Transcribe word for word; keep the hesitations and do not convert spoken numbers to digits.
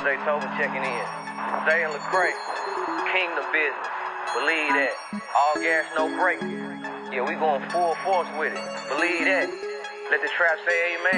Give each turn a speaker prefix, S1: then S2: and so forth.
S1: Jay Tobin checking in. Zay and Lecrae, Kingdom business. Believe that. All gas, no brakes. Yeah, we going full force with it. Believe that. Let the trap say amen.